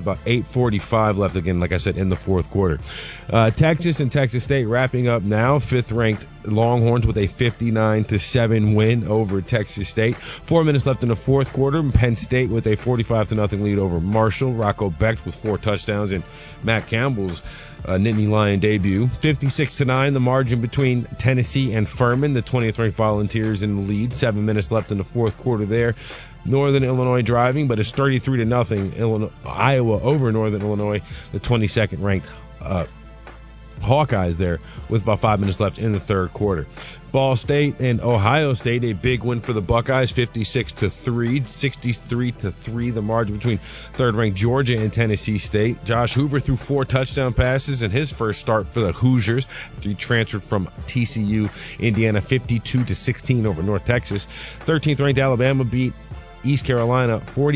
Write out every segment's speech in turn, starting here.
about 8:45 left, again, like I said, in the fourth quarter. Texas and Texas State wrapping up now. 5th-ranked Longhorns with a 59-7 win over Texas State. 4 minutes left in the fourth quarter. Penn State with a 45-0 lead over Marshall. Rocco Becht with 4 touchdowns in Matt Campbell's Nittany Lion debut. 56-9, the margin between Tennessee and Furman. The 20th-ranked Volunteers in the lead. 7 minutes left in the fourth quarter there. Northern Illinois driving, but it's 33-0 Iowa over Northern Illinois, the 22nd-ranked Hawkeyes there with about 5 minutes left in the third quarter. Ball State and Ohio State, a big win for the Buckeyes, 56-3, 63-3, the margin between third-ranked Georgia and Tennessee State. Josh Hoover threw 4 touchdown passes in his first start for the Hoosiers after he transferred from TCU, Indiana, 52-16 over North Texas. 13th-ranked Alabama beat East Carolina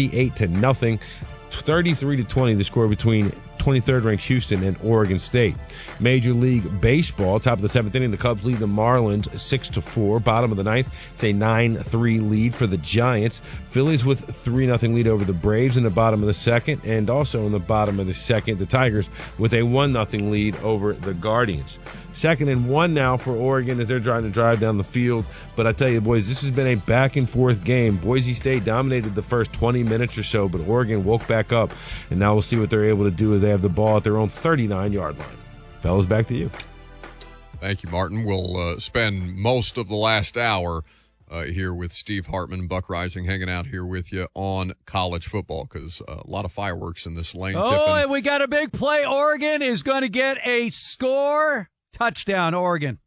48-0, 33-20 the score between 23rd-ranked Houston and Oregon State. Major League Baseball, top of the 7th inning, the Cubs lead the Marlins 6-4. Bottom of the 9th, it's a 9-3 lead for the Giants. Phillies with 3-0 lead over the Braves in the bottom of the 2nd, and also in the bottom of the 2nd, the Tigers with a 1-0 lead over the Guardians. 2nd and 1 now for Oregon as they're trying to drive down the field. But I tell you, boys, this has been a back-and-forth game. Boise State dominated the first 20 minutes or so, but Oregon woke back up, and now we'll see what they're able to do as they have the ball at their own 39-yard line. Fellas, back to you. Thank you, Martin. We'll spend most of the last hour here with Steve Hartman and Buck Rising hanging out here with you on college football because a lot of fireworks in this Lane Kiffin. Oh, and we got a big play. Oregon is going to get a score. Touchdown, Oregon.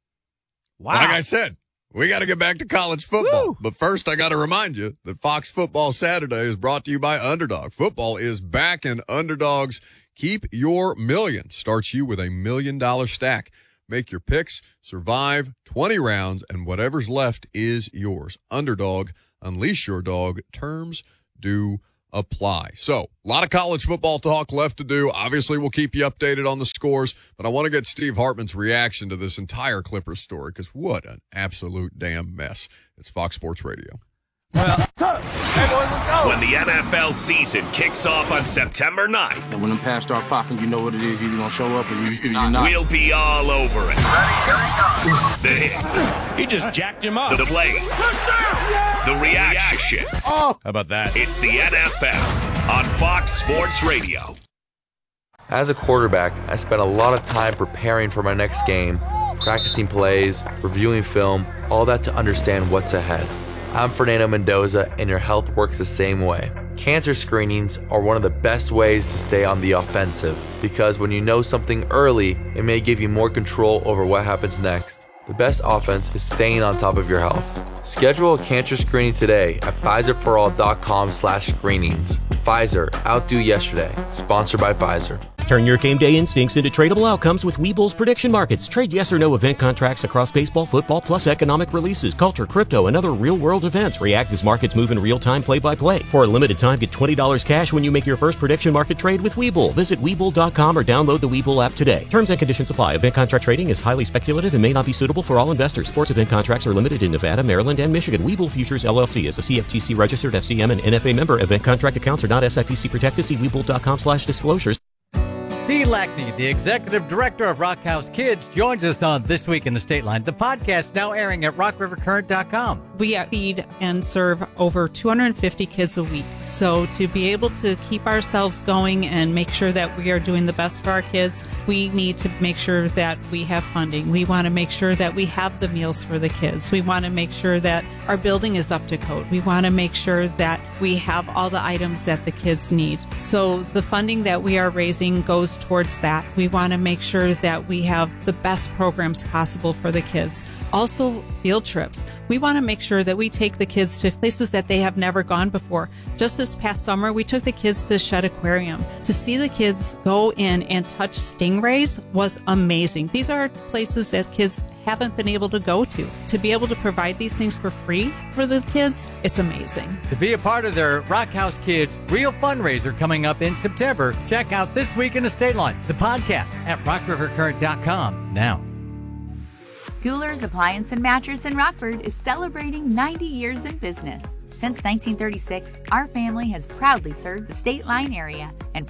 Wow. Like I said, we got to get back to college football. Woo! But first, I got to remind you that Fox Football Saturday is brought to you by Underdog. Football is back, and Underdog's Keep Your Million starts you with $1 million stack. Make your picks, survive 20 rounds, and whatever's left is yours. Underdog, unleash your dog. Terms do apply. So, a lot of college football talk left to do. Obviously, we'll keep you updated on the scores, but I want to get Steve Hartman's reaction to this entire Clippers story because what an absolute damn mess. It's Fox Sports Radio. Well, hey, boys, let's go. When the NFL season kicks off on September 9th, and when them pass start popping, you know what it is. You're going to show up or you're not. We'll be all over it. The hits. He just jacked him up. The plays. The reactions. Oh. How about that? It's the NFL on Fox Sports Radio. As a quarterback, I spent a lot of time preparing for my next game, practicing plays, reviewing film, all that to understand what's ahead. I'm Fernando Mendoza, and your health works the same way. Cancer screenings are one of the best ways to stay on the offensive because when you know something early, it may give you more control over what happens next. The best offense is staying on top of your health. Schedule a cancer screening today at PfizerForAll.com/screenings. Pfizer, outdo yesterday. Sponsored by Pfizer. Turn your game day instincts into tradable outcomes with Webull's prediction markets. Trade yes or no event contracts across baseball, football, plus economic releases, culture, crypto, and other real-world events. React as markets move in real time, play-by-play. For a limited time, get $20 cash when you make your first prediction market trade with Webull. Visit Webull.com or download the Webull app today. Terms and conditions apply. Event contract trading is highly speculative and may not be suitable for all investors. Sports event contracts are limited in Nevada, Maryland, and Michigan. Webull Futures, LLC is a CFTC registered FCM and NFA member. Event contract accounts are not SIPC protected. See Webull.com/disclosures. Dee Lackney, the executive director of Rock House Kids, joins us on This Week in the State Line. The podcast now airing at rockrivercurrent.com. We feed and serve over 250 kids a week. So to be able to keep ourselves going and make sure that we are doing the best for our kids, we need to make sure that we have funding. We want to make sure that we have the meals for the kids. We want to make sure that our building is up to code. We want to make sure that we have all the items that the kids need. So the funding that we are raising goes towards that. We want to make sure that we have the best programs possible for the kids. Also, field trips. We want to make sure that we take the kids to places that they have never gone before. Just this past summer, we took the kids to Shedd Aquarium. To see the kids go in and touch stingrays was amazing. These are places that kids haven't been able to go to. To be able to provide these things for free for the kids, it's amazing. To be a part of their Rock House Kids Real Fundraiser coming up in September, check out This Week in the State Line, the podcast at rockrivercurrent.com now. Guler's Appliance and Mattress in Rockford is celebrating 90 years in business. Since 1936, our family has proudly served the State Line area and